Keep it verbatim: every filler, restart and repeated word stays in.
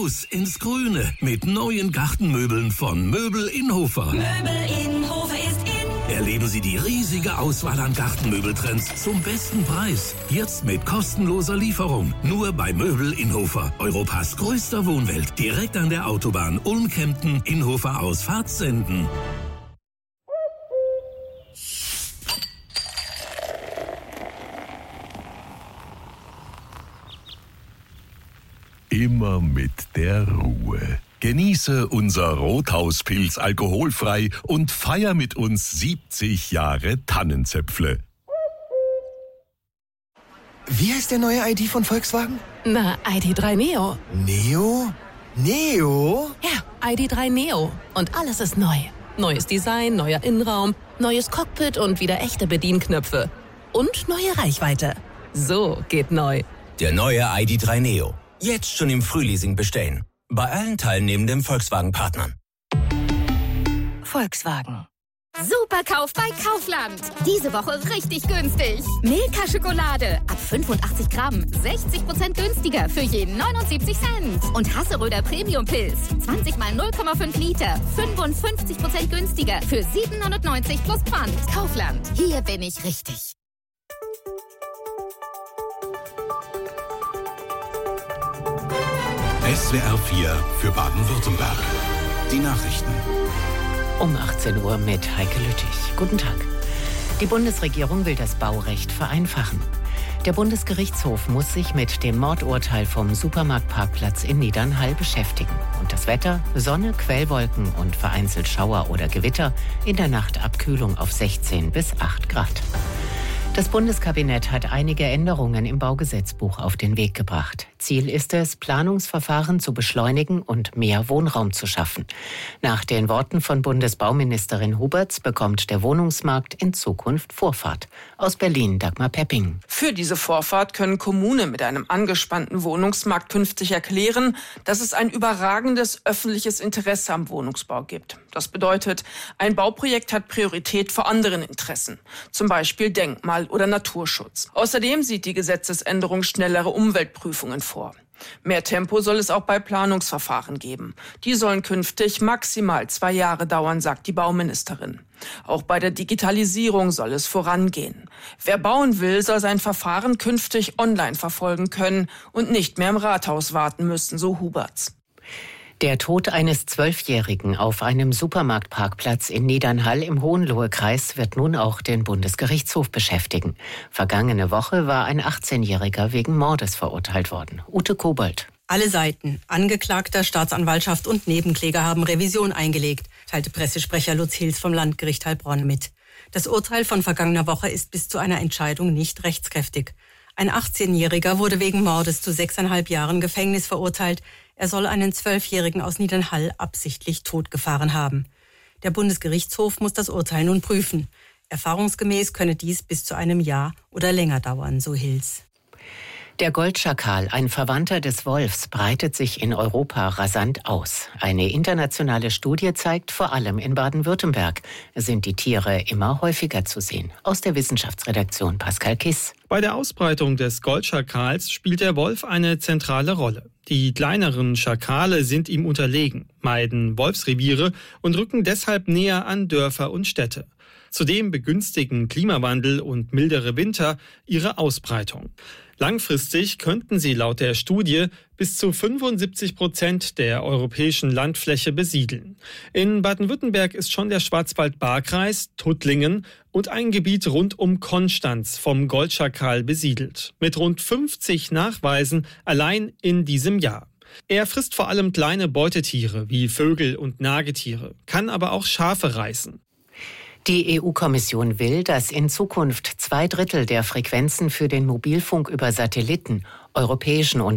Raus ins Grüne mit neuen Gartenmöbeln von Möbel Inhofer. Möbel Inhofer ist in. Erleben Sie die riesige Auswahl an Gartenmöbeltrends zum besten Preis. Jetzt mit kostenloser Lieferung. Nur bei Möbel Inhofer. Europas größter Wohnwelt. Direkt an der Autobahn Ulm-Kempten, Inhofer aus Fahrtsenden. Immer mit der Ruhe. Genieße unser Rothauspilz alkoholfrei und feier mit uns siebzig Jahre Tannenzäpfle. Wie heißt der neue I D von Volkswagen? Na, I D drei Neo. Neo? Neo? Ja, I D drei Neo. Und alles ist neu. Neues Design, neuer Innenraum, neues Cockpit und wieder echte Bedienknöpfe. Und neue Reichweite. So geht neu. Der neue I D drei Neo. Jetzt schon im Frühleasing bestellen. Bei allen teilnehmenden Volkswagen-Partnern. Volkswagen. Superkauf bei Kaufland. Diese Woche richtig günstig. Milka Schokolade ab fünfundachtzig Gramm, sechzig Prozent günstiger für jeden neunundsiebzig Cent. Und Hasseröder Premium Pilz, zwanzig mal null Komma fünf Liter, fünfundfünfzig Prozent günstiger für siebenhundertneunzig plus Pfand. Kaufland, hier bin ich richtig. S W R vier für Baden-Württemberg. Die Nachrichten. Um achtzehn Uhr mit Heike Lüttich. Guten Tag. Die Bundesregierung will das Baurecht vereinfachen. Der Bundesgerichtshof muss sich mit dem Mordurteil vom Supermarktparkplatz in Niedernhall beschäftigen. Und das Wetter? Sonne, Quellwolken und vereinzelt Schauer oder Gewitter. In der Nacht Abkühlung auf sechzehn bis acht Grad. Das Bundeskabinett hat einige Änderungen im Baugesetzbuch auf den Weg gebracht. Ziel ist es, Planungsverfahren zu beschleunigen und mehr Wohnraum zu schaffen. Nach den Worten von Bundesbauministerin Huberts bekommt der Wohnungsmarkt in Zukunft Vorfahrt. Aus Berlin Dagmar Pepping. Für diese Vorfahrt können Kommunen mit einem angespannten Wohnungsmarkt künftig erklären, dass es ein überragendes öffentliches Interesse am Wohnungsbau gibt. Das bedeutet, ein Bauprojekt hat Priorität vor anderen Interessen, zum Beispiel Denkmal- oder Naturschutz. Außerdem sieht die Gesetzesänderung schnellere Umweltprüfungen vor. Mehr Tempo soll es auch bei Planungsverfahren geben. Die sollen künftig maximal zwei Jahre dauern, sagt die Bauministerin. Auch bei der Digitalisierung soll es vorangehen. Wer bauen will, soll sein Verfahren künftig online verfolgen können und nicht mehr im Rathaus warten müssen, so Huberts. Der Tod eines Zwölfjährigen auf einem Supermarktparkplatz in Niedernhall im Hohenlohe-Kreis wird nun auch den Bundesgerichtshof beschäftigen. Vergangene Woche war ein achtzehnjähriger wegen Mordes verurteilt worden. Ute Kobold. Alle Seiten, Angeklagter, Staatsanwaltschaft und Nebenkläger haben Revision eingelegt, teilte Pressesprecher Lutz Hils vom Landgericht Heilbronn mit. Das Urteil von vergangener Woche ist bis zu einer Entscheidung nicht rechtskräftig. Ein achtzehnjähriger wurde wegen Mordes zu sechseinhalb Jahren Gefängnis verurteilt. Er soll einen Zwölfjährigen aus Niedernhall absichtlich totgefahren haben. Der Bundesgerichtshof muss das Urteil nun prüfen. Erfahrungsgemäß könne dies bis zu einem Jahr oder länger dauern, so Hils. Der Goldschakal, ein Verwandter des Wolfs, breitet sich in Europa rasant aus. Eine internationale Studie zeigt, vor allem in Baden-Württemberg sind die Tiere immer häufiger zu sehen. Aus der Wissenschaftsredaktion Pascal Kiss. Bei der Ausbreitung des Goldschakals spielt der Wolf eine zentrale Rolle. Die kleineren Schakale sind ihm unterlegen, meiden Wolfsreviere und rücken deshalb näher an Dörfer und Städte. Zudem begünstigen Klimawandel und mildere Winter ihre Ausbreitung. Langfristig könnten sie laut der Studie bis zu fünfundsiebzig Prozent der europäischen Landfläche besiedeln. In Baden-Württemberg ist schon der Schwarzwald-Baar-Kreis, Tuttlingen und ein Gebiet rund um Konstanz vom Goldschakal besiedelt. Mit rund fünfzig Nachweisen allein in diesem Jahr. Er frisst vor allem kleine Beutetiere wie Vögel und Nagetiere, kann aber auch Schafe reißen. Die E U-Kommission will, dass in Zukunft zwei Drittel der Frequenzen für den Mobilfunk über Satelliten, europäischen und